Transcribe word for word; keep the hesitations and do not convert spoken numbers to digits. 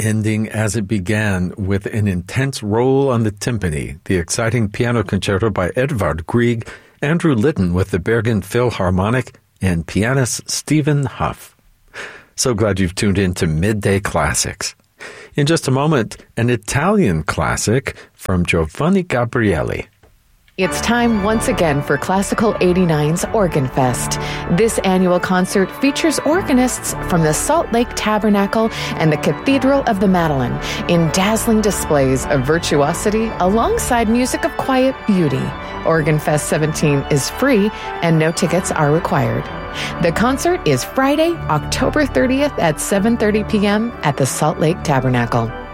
ending as it began with an intense roll on the timpani, the exciting piano concerto by Edvard Grieg, Andrew Litton with the Bergen Philharmonic, and pianist Stephen Huff. So glad you've tuned in to Midday Classics. In just a moment, an Italian classic from Giovanni Gabrieli. It's time once again for Classical eighty-nine's Organ Fest. This annual concert features organists from the Salt Lake Tabernacle and the Cathedral of the Madeleine in dazzling displays of virtuosity alongside music of quiet beauty. Organ Fest seventeen is free and no tickets are required. The concert is Friday, October thirtieth at seven thirty p.m. at the Salt Lake Tabernacle.